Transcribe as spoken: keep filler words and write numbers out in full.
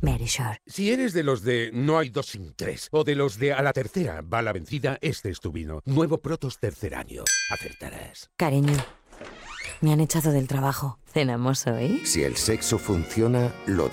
Verisure. Si eres de los de no hay dos sin tres, o de los de a la tercera va la vencida, este es tu vino. Nuevo Protos tercer año. Acertarás. Cariño, me han echado del trabajo. ¿Cenamos hoy? Si el sexo funciona, lo